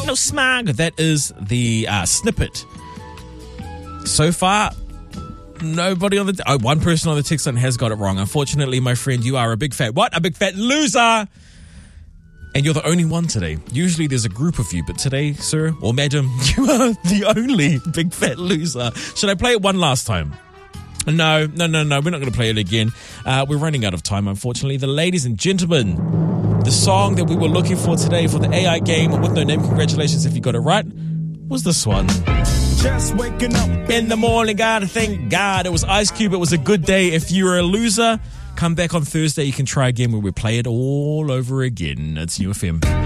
no smog. That is the snippet. So far, nobody on the... one person on the text line has got it wrong. Unfortunately, my friend, you are a big fat... What? A big fat loser! And you're the only one today. Usually there's a group of you, but today, sir or madam, you are the only big fat loser. Should I play it one last time? No. We're not going to play it again. We're running out of time, unfortunately. Ladies and gentlemen, the song that we were looking for today for the AI game with no name, congratulations if you got it right, was this one. Just waking up In the morning, gotta thank God. It was Ice Cube. It was a good day. If you were a loser, come back on Thursday. You can try again where we play it all over again. It's New FM.